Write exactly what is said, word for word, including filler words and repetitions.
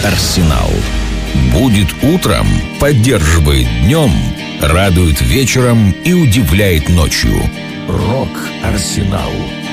«Рок-Арсенал». Будет утром, поддерживает днем, радует вечером и удивляет ночью. «Рок-Арсенал».